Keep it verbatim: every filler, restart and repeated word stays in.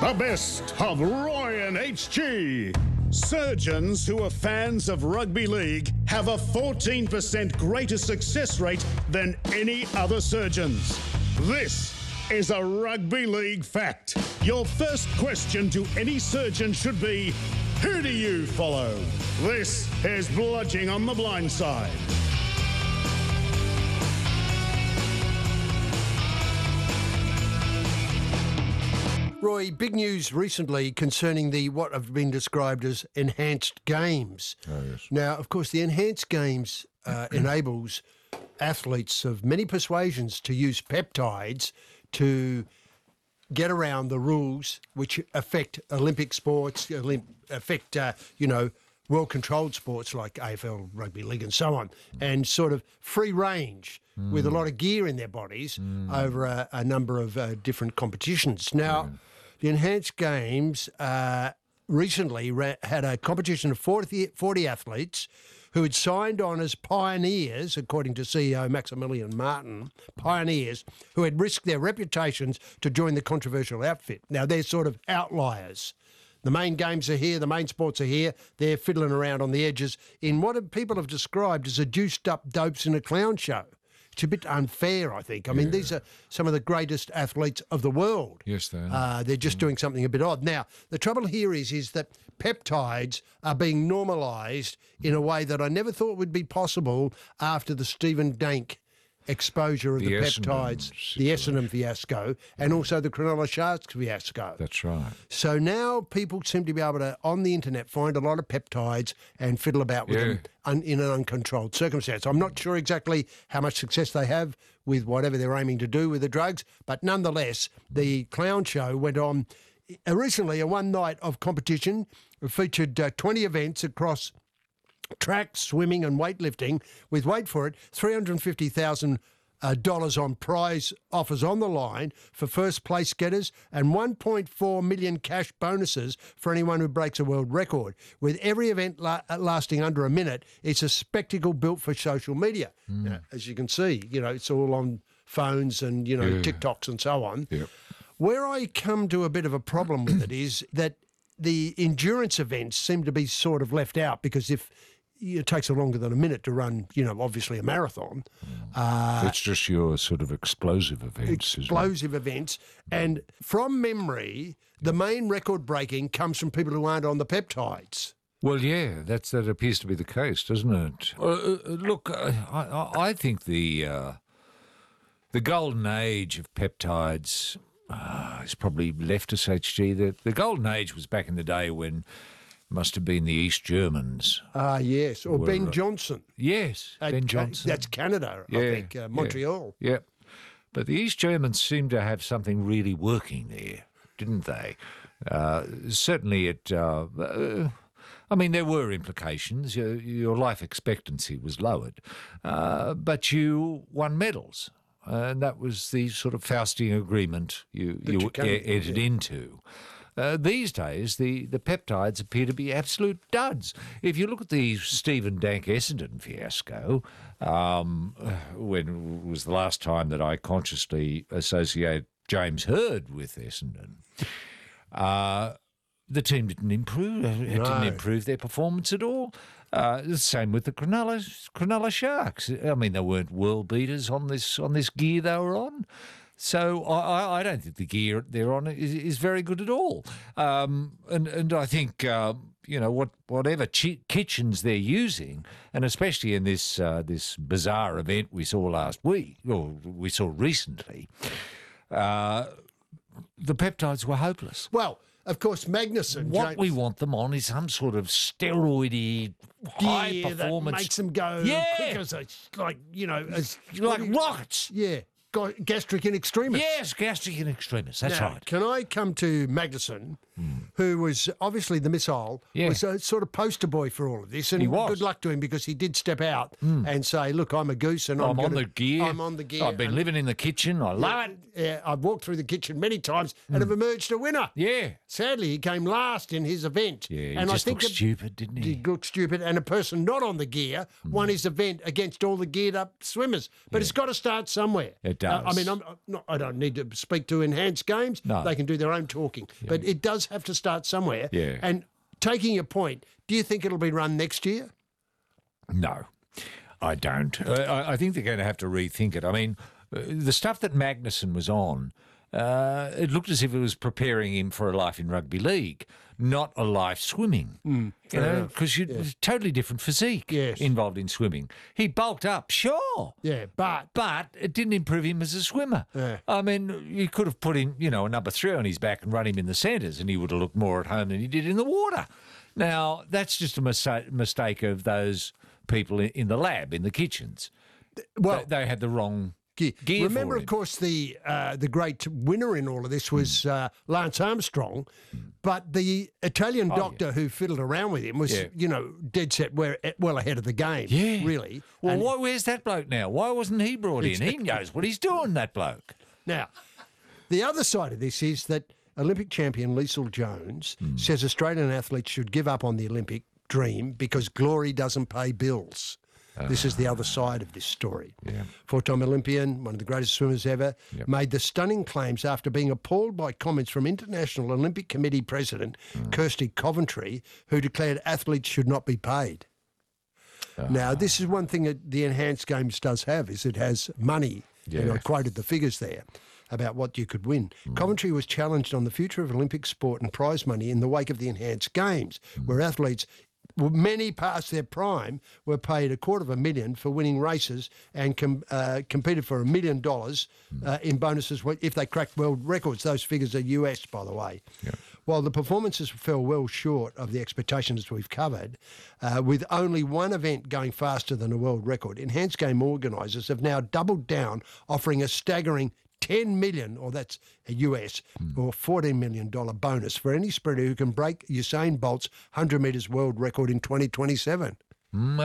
The best of Roy and H G. Surgeons who are fans of rugby league have a fourteen percent greater success rate than any other surgeons. This is a rugby league fact. Your first question to any surgeon should be, who do you follow? This is Bludging on the Blind Side. Roy, big news recently concerning the what have been described as enhanced games. Oh, yes. Now, of course, the enhanced games uh, enables athletes of many persuasions to use peptides to get around the rules which affect Olympic sports, Olymp- affect, uh, you know, well-controlled sports like A F L, rugby league and so on, and sort of free range mm. with a lot of gear in their bodies mm. over a, a number of uh, different competitions. Now, mm. the enhanced games uh, recently ra- had a competition of forty, forty athletes who had signed on as pioneers, according to C E O Maximilian Martin, pioneers who had risked their reputations to join the controversial outfit. Now, they're sort of outliers. The main games are here, the main sports are here. They're fiddling around on the edges in what people have described as a juiced-up dopes in a clown show. It's a bit unfair, I think. I mean, yeah. these are some of the greatest athletes of the world. Yes, they are. Uh, they're just mm. doing something a bit odd. Now, the trouble here is, is that peptides are being normalised in a way that I never thought would be possible after the Stephen Dank exposure of the, the peptides, the Essendon fiasco, and also the Cronulla Sharks fiasco. That's right. So now people seem to be able to, on the internet, find a lot of peptides and fiddle about with yeah. them un, in an uncontrolled circumstance. I'm not sure exactly how much success they have with whatever they're aiming to do with the drugs, but nonetheless, the clown show went on recently, a one night of competition. It featured uh, twenty events across track, swimming and weightlifting with, wait for it, three hundred fifty thousand dollars uh, on prize offers on the line for first place getters and one point four million cash bonuses for anyone who breaks a world record. With every event la- lasting under a minute, it's a spectacle built for social media. Mm. Now, as you can see, you know, it's all on phones and, you know, yeah. TikToks and so on. Yep. Where I come to a bit of a problem with it is that the endurance events seem to be sort of left out, because if it takes longer than a minute to run, you know, obviously a marathon. Uh, it's just your sort of explosive events. Explosive events. And from memory, the main record breaking comes from people who aren't on the peptides. Well, yeah, that's that appears to be the case, doesn't it? Uh, uh, look, uh, I, I think the uh, the golden age of peptides uh, is probably left us, H G. The, the golden age was back in the day when must have been the East Germans. Ah, uh, yes. Or were, Ben Johnson. Yes, At, Ben Johnson. That's Canada, yeah, I think, uh, Montreal. Yeah, yeah. But the East Germans seemed to have something really working there, didn't they? Uh, certainly it... Uh, uh, I mean, there were implications. Your, your life expectancy was lowered. Uh, but you won medals. And that was the sort of Faustian agreement you, you, you entered yeah. into. Uh, these days, the, the peptides appear to be absolute duds. If you look at the Stephen Dank Essendon fiasco, um, when was the last time that I consciously associate James Hird with Essendon, uh, the team didn't improve. It no. didn't improve their performance at all. Uh, the same with the Cronulla, Cronulla Sharks. I mean, they weren't world beaters on this on this gear they were on. So I, I don't think the gear they're on is, is very good at all. Um, and, and I think, uh, you know, what whatever chi- kitchens they're using, and especially in this uh, this bizarre event we saw last week, or we saw recently, uh, the peptides were hopeless. Well, of course, Magnuson. What James, we want them on is some sort of steroidy, high performance. That makes them go yeah. quick as a, like, you know, as like rockets. Yeah. Gastric in extremis. Yes, gastric in extremis. That's now, right. Can I come to Magnuson, mm. who was obviously the missile, yeah. was a sort of poster boy for all of this. And he was. Good luck to him, because he did step out mm. and say, look, I'm a goose and I'm, I'm gonna, on the gear. I'm on the gear. I've been and, living in the kitchen. I love yeah, it. Yeah, I've walked through the kitchen many times mm. and have emerged a winner. Yeah. Sadly, he came last in his event. Yeah, he and just I think looked stupid, didn't he? He looked stupid. And a person not on the gear mm. won his event against all the geared up swimmers. But yeah. it's got to start somewhere. It does. Uh, I mean, I'm not, I don't need to speak to Enhanced Games. No. They can do their own talking. But it does have to start somewhere. Yeah. And taking your point, do you think it'll be run next year? No, I don't. I, I think they're going to have to rethink it. I mean, uh, the stuff that Magnussen was on, uh, it looked as if it was preparing him for a life in rugby league, not a life swimming. Mm, you know, because you yeah. totally different physique yes. involved in swimming. He bulked up, sure. Yeah, but but it didn't improve him as a swimmer. Yeah. I mean, you could have put him, you know, a number three on his back and run him in the centres, and he would have looked more at home than he did in the water. Now, that's just a mistake, mistake of those people in the lab, in the kitchens. Well, they, they had the wrong gear. gear Remember, for of him. course, the uh, the great winner in all of this was uh, Lance Armstrong, but the Italian Oh, doctor yeah. who fiddled around with him was, Yeah. you know, dead set where, well ahead of the game. Yeah. really. Well, And why, where's that bloke now? Why wasn't he brought in? He knows what he's doing, that bloke. Now, the other side of this is that Olympic champion Liesl Jones Hmm. says Australian athletes should give up on the Olympic dream because glory doesn't pay bills. This is the other side of this story. Yeah. Four-time Olympian, one of the greatest swimmers ever, Yep. made the stunning claims after being appalled by comments from International Olympic Committee President Kirsty Coventry, who declared athletes should not be paid. Now, this is one thing that the Enhanced Games does have, is it has money. And I Yeah. quoted the figures there about what you could win. Coventry was challenged on the future of Olympic sport and prize money in the wake of the Enhanced Games, where athletes, well, many past their prime, were paid a quarter of a million for winning races and com, uh, competed for a million dollars uh, in bonuses wh- if they cracked world records. Those figures are U S, by the way. Yeah. While the performances fell well short of the expectations we've covered, uh, with only one event going faster than a world record, Enhanced Game organisers have now doubled down, offering a staggering ten million dollars, or that's a U S, or fourteen million dollars bonus for any sprinter who can break Usain Bolt's one hundred metres world record in twenty twenty-seven. Mm,